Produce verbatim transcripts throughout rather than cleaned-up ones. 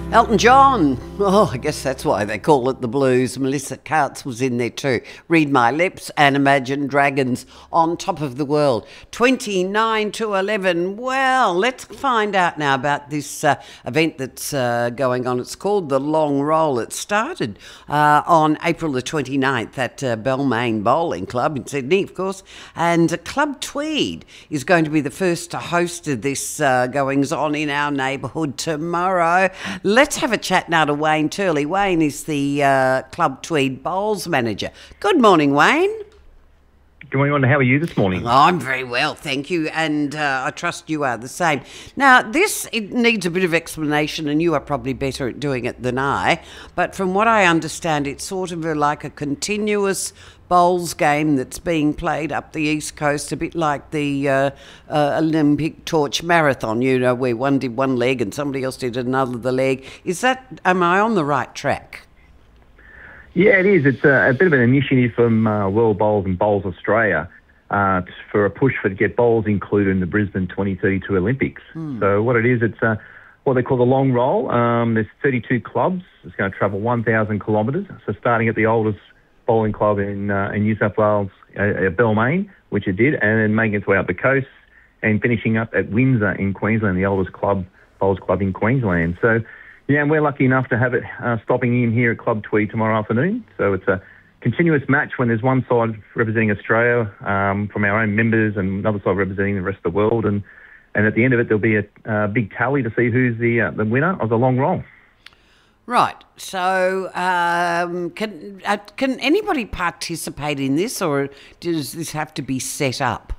Elton John. Oh, I guess that's why they call it the blues. Melissa Coutts was in there too. Read My Lips and Imagine Dragons on Top of the World. twenty-nine to eleven. Well, let's find out now about this uh, event that's uh, going on. It's called the Long Roll. It started uh, on April the twenty-ninth at uh, Balmain Bowling Club in Sydney, of course. And uh, Club Tweed is going to be the first to host this uh, goings-on in our neighbourhood tomorrow. Let's have a chat now to Wayne Turley. Wayne is the uh, Club Tweed Bowls manager. Good morning, Wayne. Good morning, How are you this morning? Oh, I'm very well, thank you, and uh, I trust you are the same. Now, this it needs a bit of explanation, and you are probably better at doing it than I, but from what I understand, it's sort of a, like a continuous bowls game that's being played up the East Coast, a bit like the uh, uh, Olympic torch marathon, you know, where one did one leg and somebody else did another the leg. Is that, am I on the right track? Yeah, it is. It's a, a bit of an initiative from uh, World Bowls and Bowls Australia uh, for a push for to get bowls included in the Brisbane twenty thirty-two Olympics. Mm. So what it is, it's uh, what they call the long roll. Um, there's thirty-two clubs. It's going to travel one thousand kilometres. So starting at the oldest bowling club in uh, in New South Wales, uh, at Balmain, which it did, and then making its way up the coast and finishing up at Windsor in Queensland, the oldest club bowls club in Queensland. So, yeah, and we're lucky enough to have it uh, stopping in here at Club Tweed tomorrow afternoon. So it's a continuous match when there's one side representing Australia um, from our own members and another side representing the rest of the world. And, and at the end of it, there'll be a uh, big tally to see who's the uh, the winner of the long roll. Right. So um, can uh, can anybody participate in this, or does this have to be set up?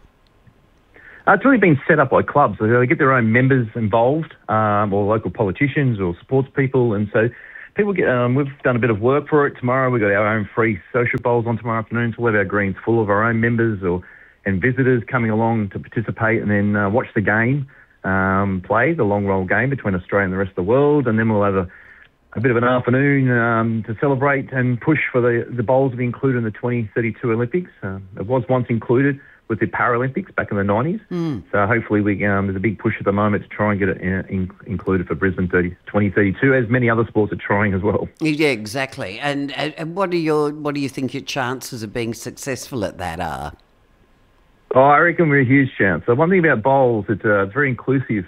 Uh, it's really been set up by clubs. So they get their own members involved, um, or local politicians or sports people. And so people get, um, we've done a bit of work for it tomorrow. We've got our own free social bowls on tomorrow afternoon. So we'll have our greens full of our own members or and visitors coming along to participate and then uh, watch the game um, play, the long roll game between Australia and the rest of the world. And then we'll have a a bit of an afternoon um, to celebrate and push for the, the bowls to be included in the twenty thirty-two Olympics. Uh, it was once included with the Paralympics back in the nineties. Mm. So hopefully we, um, there's a big push at the moment to try and get it in, in, included for Brisbane twenty thirty-two, as many other sports are trying as well. Yeah, exactly. And, and what are your what do you think your chances of being successful at that are? Oh, I reckon we're a huge chance. So one thing about bowls, it's, uh, it's very inclusive.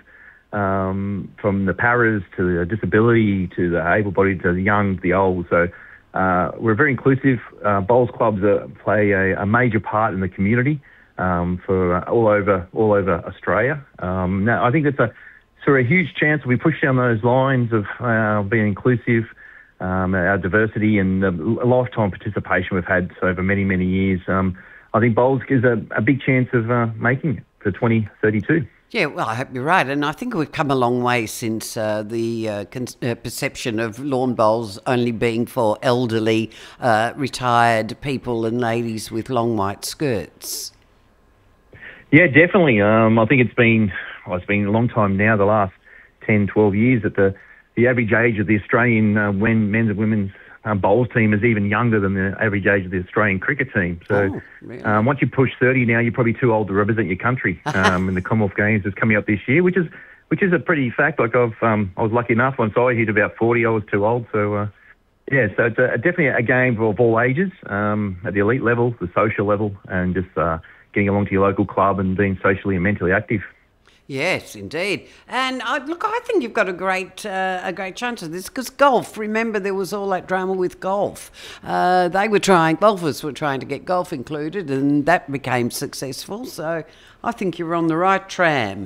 Um, from the paras to the disability to the able-bodied to the young, the old. So uh, we're very inclusive. Uh, bowls clubs uh, play a, a major part in the community um, for uh, all over all over Australia. Um, now, I think it's a sort of a huge chance. We push down those lines of uh, being inclusive, um, our diversity, and the lifetime participation we've had over many many years. Um, I think bowls gives a, a big chance of uh, making it for twenty thirty-two. Yeah, well, I hope you're right. And I think we've come a long way since uh, the uh, con- uh, perception of lawn bowls only being for elderly, uh, retired people and ladies with long white skirts. Yeah, definitely. Um, I think it's been, well, it's been a long time now, the last ten, twelve years, that the, the average age of the Australian uh, when men's and women's um, bowls team is even younger than the average age of the Australian cricket team. So oh, really? um, once you push thirty now, you're probably too old to represent your country um, in the Commonwealth Games that's coming up this year, which is which is a pretty fact. Like I've um, I was lucky enough once I hit about forty, I was too old. So uh, yeah, so it's a, definitely a game of all ages um, at the elite level, the social level, and just uh, getting along to your local club and being socially and mentally active. Yes, indeed. And I, look, I think you've got a great uh, a great chance of this because golf, remember there was all that drama with golf. Uh, they were trying, golfers were trying to get golf included and that became successful. So I think you're on the right tram.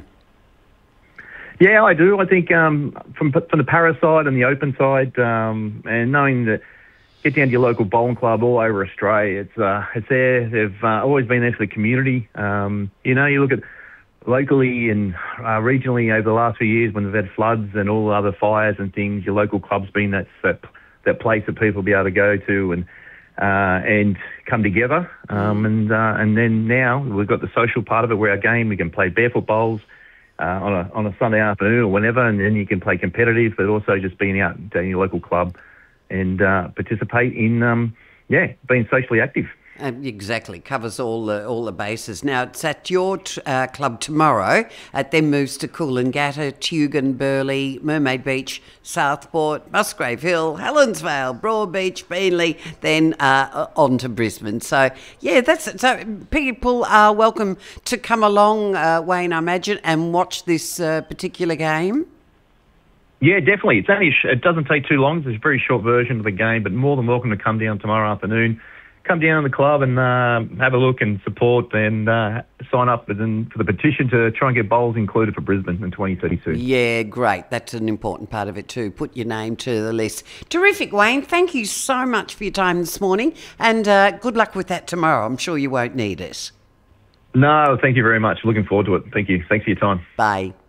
Yeah, I do. I think um, from from the para side and the open side um, and knowing that get down to your local bowling club all over Australia, it's, uh, it's there. They've uh, always been there for the community. Um, you know, you look at locally and uh, regionally over the last few years when we've had floods and all the other fires and things, your local club's been that that, that place that people will be able to go to and uh, and come together. Um, and uh, and then now we've got the social part of it where our game, we can play barefoot bowls uh, on a on a Sunday afternoon or whenever, and then you can play competitive, but also just being out in your local club and uh, participate in, um, yeah, being socially active. Um, exactly, covers all the all the bases. Now it's at your t- uh, club tomorrow. It then moves to Coolangatta, Tugun, Burleigh, Mermaid Beach, Southport, Musgrave Hill, Helensvale, Broadbeach, Beenleigh, then uh, on to Brisbane. So yeah, that's it. So people are welcome to come along, uh, Wayne, I imagine, and watch this uh, particular game. Yeah, definitely. It's only it doesn't take too long. It's a very short version of the game, but more than welcome to come down tomorrow afternoon. Come down to the club and uh, have a look and support and uh, sign up for the, for the petition to try and get bowls included for Brisbane in twenty thirty-two. Yeah, great. That's an important part of it too. Put your name to the list. Terrific, Wayne. Thank you so much for your time this morning, and uh, good luck with that tomorrow. I'm sure you won't need it. No, thank you very much. Looking forward to it. Thank you. Thanks for your time. Bye.